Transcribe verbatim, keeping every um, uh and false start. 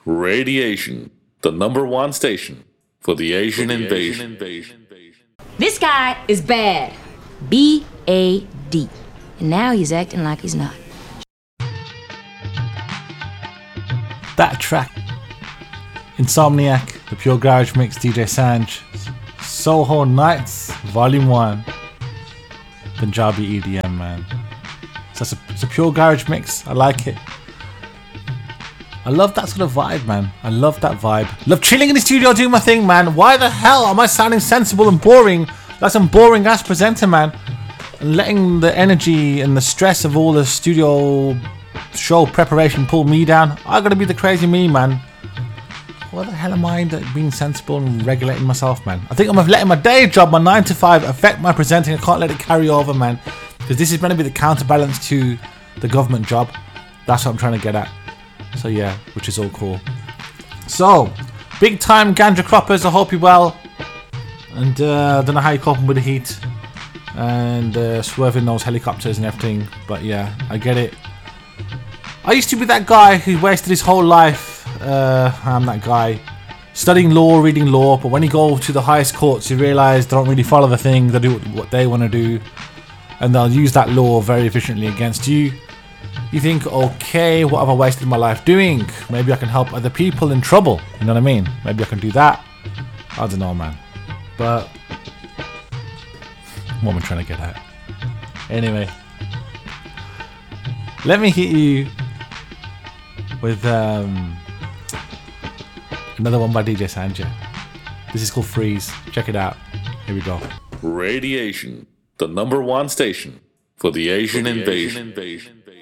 Radiation, the number one station for the Asian, for the invasion. Asian invasion. This guy is bad. B A D. And now he's acting like he's not. That track. Insomniac, the Pure Garage Mix, D J Sanj. Soho Nights, Volume one. Punjabi E D M, man. So it's a, it's a pure garage mix. I like it. I love that sort of vibe, man. I love that vibe. Love chilling in the studio doing my thing, man. Why the hell am I sounding sensible and boring like some boring ass presenter, man? And letting the energy and the stress of all the studio show preparation pull me down. I gotta be the crazy me, man. What the hell am I being sensible and regulating myself, man? I think I'm letting my day job, my nine to five, affect my presenting. I can't let it carry over, man. Because this is going to be the counterbalance to the government job. That's what I'm trying to get at. So yeah, which is all cool. So, big time ganja croppers. I hope you're well. And uh, I don't know how you're coping with the heat. And uh, swerving those helicopters and everything. But yeah, I get it. I used to be that guy who wasted his whole life. Uh, I'm that guy. Studying law, reading law. But when you go to the highest courts, you realise they don't really follow the thing. They do what they want to do. And they'll use that law very efficiently against you. You think, okay, what have I wasted my life doing? Maybe I can help other people in trouble. You know what I mean? Maybe I can do that. I don't know, man. But what am I trying to get at? Anyway, let me hit you with um, another one by D J Sanjay. This is called Freeze. Check it out. Here we go. Radiation, the number one station for the Asian, for the invasion. Asian invasion.